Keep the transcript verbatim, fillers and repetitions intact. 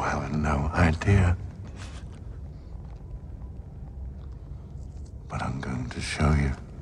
have no idea. But I'm going to show you.